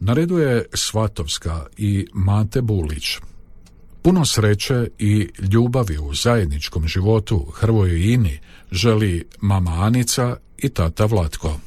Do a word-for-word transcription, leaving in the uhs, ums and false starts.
Na redu je Svatovska i Mate Bulić. Puno sreće i ljubavi u zajedničkom životu Hrvoju i Ini želi mama Anica i tata Vlatko.